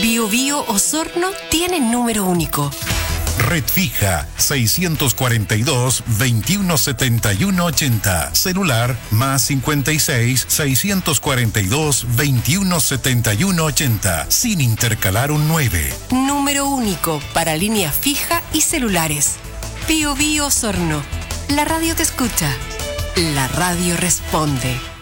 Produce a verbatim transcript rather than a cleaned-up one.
Bio Bio Osorno tiene número único. Red fija seiscientos cuarenta y dos, veintiuno setenta y uno ochenta. Celular más cincuenta y seis, seiscientos cuarenta y dos, veintiuno setenta y uno ochenta. Sin intercalar un nueve. Número único para línea fija y celulares. Bio Bio Osorno. La radio te escucha. La radio responde.